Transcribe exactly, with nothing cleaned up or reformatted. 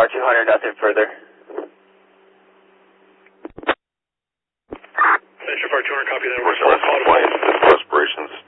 Power two hundred, nothing further. Central Power two hundred, copy that. We're still flight, aspirations